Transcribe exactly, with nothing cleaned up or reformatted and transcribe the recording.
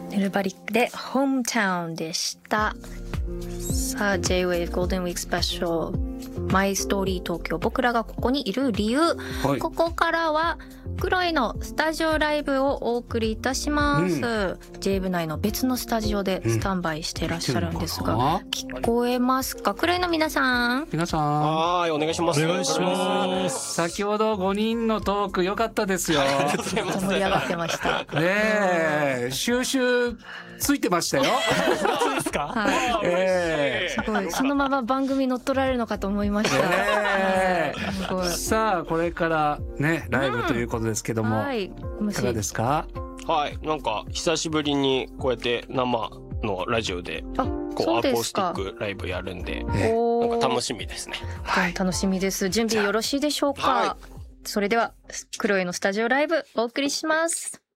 ネルバリックでホームタウンでした。さあ J-Wave ゴールデンウィークスペシャルマイストーリー東京、僕らがここにいる理由、はい、ここからはクロエのスタジオライブをお送りいたします、うん、ジェイブ内の別のスタジオでスタンバイしていらっしゃるんですが、うん、聞こえますか？クロエの皆さん、 皆さん、 はい、お願いします。 お願いします。先ほどごにんのトーク良かったですよ。 盛り上がってましたねえ、収集ついてましたよ。 そうですか？ はい、 えー、すごい、そのまま番組乗っ取られるのかと思いました、 えー、すごい。さあこれからねライブということですけども、うん、はい、いかがですか？ はい、なんか久しぶりにこうやって生のラジオでこうアコースティックライブやるんで、なんか楽しみですね。 はい、楽しみです。準備よろしいでしょうか？はい、それではクロエのスタジオライブお送りします。